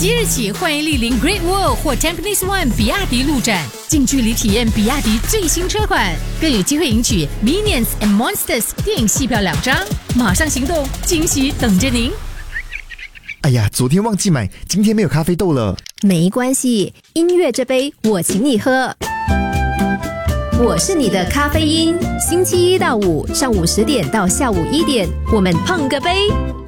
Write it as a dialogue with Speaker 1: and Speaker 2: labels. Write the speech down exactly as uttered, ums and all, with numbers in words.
Speaker 1: 即日起，欢迎莅临 Great Wall 或 Tampines One 比亚迪路展，近距离体验比亚迪最新车款，更有机会赢取 Minions and Monsters 电影戏票两张。马上行动，惊喜等着您！
Speaker 2: 哎呀，昨天忘记买，今天没有咖啡豆了。
Speaker 3: 没关系，音乐这杯我请你喝。我是你的咖啡因，星期一到五上午十点到下午一点，我们碰个杯。